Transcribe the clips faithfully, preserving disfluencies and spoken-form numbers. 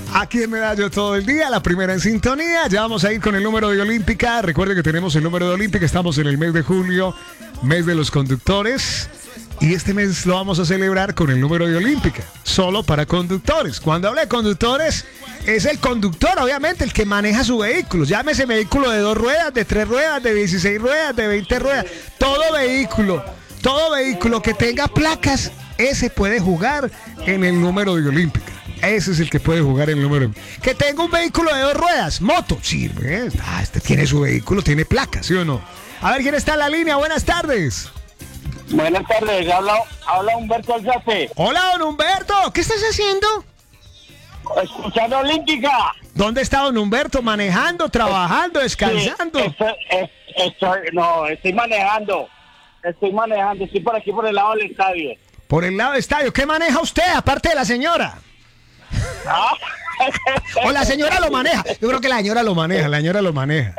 Aquí en Medallo todo el día, la primera en sintonía. Ya vamos a ir con el número de Olímpica. Recuerden que tenemos el número de Olímpica. Estamos en el mes de julio, mes de los conductores. Y este mes lo vamos a celebrar con el número de Olímpica, solo para conductores. Cuando hablo de conductores, es el conductor, obviamente, el que maneja su vehículo. Llámese vehículo de dos ruedas, de tres ruedas, de dieciséis ruedas, de veinte ruedas. Todo vehículo, todo vehículo que tenga placas, ese puede jugar en el número de Olímpica. Ese es el que puede jugar en el número. Que tenga un vehículo de dos ruedas, moto, sirve. ¿eh? Ah, este tiene su vehículo, tiene placas, ¿sí o no? A ver, ¿quién está en la línea? Buenas tardes. Buenas tardes, habla, habla Humberto Alzate. Hola, don Humberto, ¿qué estás haciendo? Escuchando Olímpica. ¿Dónde está don Humberto? ¿Manejando, trabajando, descansando? Sí, estoy, es- estoy, no, estoy manejando. Estoy manejando, estoy por aquí por el lado del estadio. Por el lado del estadio. ¿Qué maneja usted, aparte de la señora? ¿Ah? ¿O la señora lo maneja? Yo creo que la señora lo maneja, la señora lo maneja.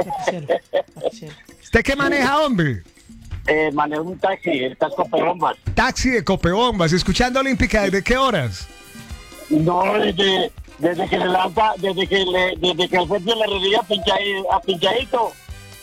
¿Usted qué maneja, hombre? eh, manejo un taxi, el Tasco Perombas. Taxi de Copebombas, escuchando Olímpica, ¿desde qué horas? No, desde, desde que se levanta, desde que le, desde que el jefe le rodilla pinchadito, a pinchadito,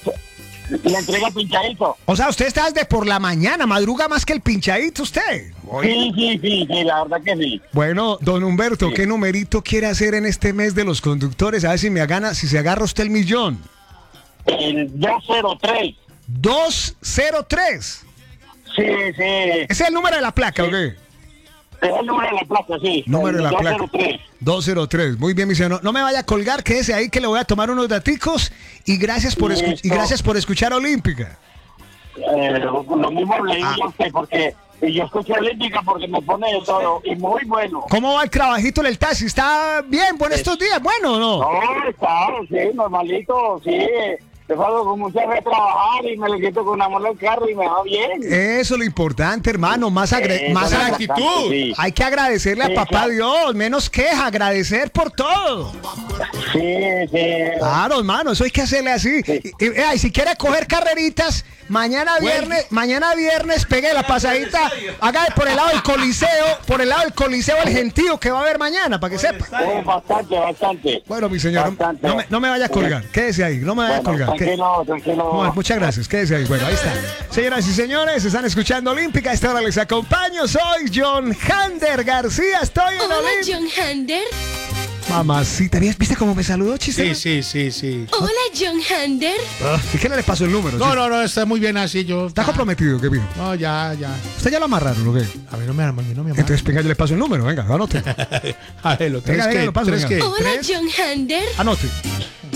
le entrega pinchadito. O sea, usted está desde por la mañana, madruga más que el pinchadito usted. Oye. Sí, sí, sí, sí, la verdad que sí. Bueno, don Humberto, Sí. ¿qué numerito quiere hacer en este mes de los conductores? A ver si me gana, si se agarra usted el millón. El dos cero tres. dos cero tres. Sí, sí. ¿Ese es el número de la placa, o qué? Es el número de la placa, sí. Número de la El placa. dos cero tres. dos cero tres. Muy bien, mi señor. No, no me vaya a colgar, quédese ahí que le voy a tomar unos daticos. Y gracias por, escu- y Listo. gracias por escuchar Olímpica. Eh, lo mismo le digo Ah. a usted, porque yo escucho Olímpica porque me pone de todo y muy bueno. ¿Cómo va el trabajito en el taxi? ¿Está bien por estos días? Bueno, ¿o no? No, claro, sí, normalito, sí. Te salgo con mucha fe a trabajar y me le quito con amor al carro y me va bien. Eso es lo importante, hermano. Más, agre- Eh, más eso es agra- bastante, sí. Hay que agradecerle a Sí, papá claro. Dios. Menos queja, agradecer por todo. Sí, sí. Claro, hermano, eso hay que hacerle así. Sí. Y, y- y si quiere coger carreritas, mañana viernes, mañana viernes pegue la pasadita, haga por el lado del Coliseo, por el lado del Coliseo el gentío que va a haber mañana, para que sepa. Oh, bastante, bastante. Bueno, mi señor, no, Bastante. no me, no me vaya a colgar, quédese ahí, no me vaya a Bueno, colgar. que- tranquilo, tranquilo. Bueno, muchas gracias, quédese ahí. Bueno, ahí está. Señoras y señores, están escuchando Olímpica. A esta hora les acompaño. Soy John Hander García. Estoy en Hola, Olímpica. John Hander. Mamacita, ¿viste cómo me saludó, chiste? Sí, sí, sí, sí. Hola, John Hander. ¿Y qué le pasó el número? No, chiste? no, no, está muy bien así. Yo. ¿Está comprometido? ¿Qué vino? No, ya, ya. ¿Usted ya lo amarraron o qué? A mí no me arma, a mí no me arma. Entonces, venga, yo le paso el número. Venga, anote. A ver, lo tres Venga, venga, que, lo paso, tres venga. que. Hola, ¿Tres? John Hander. Anote.